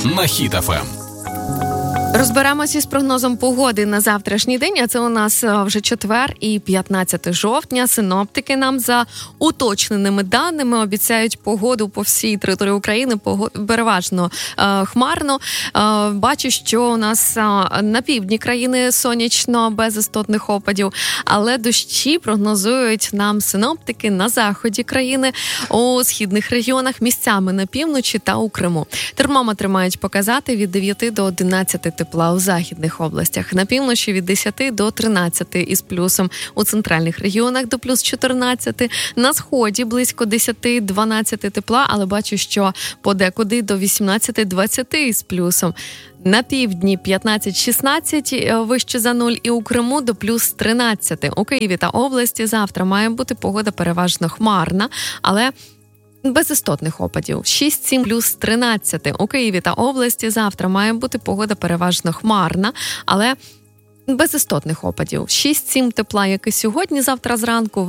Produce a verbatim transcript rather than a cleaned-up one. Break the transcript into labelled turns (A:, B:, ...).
A: на Хіт еф ем.
B: Розберемося з прогнозом погоди на завтрашній день, а це у нас вже четвер і п'ятнадцяте жовтня. Синоптики нам за уточненими даними обіцяють погоду по всій території України, погод... переважно е, хмарно. Е, бачу, що у нас е, на півдні країни сонячно, без істотних опадів, але дощі прогнозують нам синоптики на заході країни, у східних регіонах, місцями на півночі та у Криму. Термометри мають показати від дев'яти до одинадцяти тепла у західних областях, на півночі від десяти до тринадцяти із плюсом, у центральних регіонах до плюс чотирнадцяти, на сході близько десяти-дванадцяти тепла, але бачу, що подекуди до вісімнадцяти-двадцяти із плюсом. На півдні п'ятнадцять-шістнадцять вище за нуль і у Криму до плюс тринадцяти. У Києві та області завтра має бути погода переважно хмарна, але без істотних опадів. шість-сім плюс тринадцяти. У Києві та області завтра має бути погода переважно хмарна, але без істотних опадів. шість-сім тепла, як і сьогодні, завтра зранку.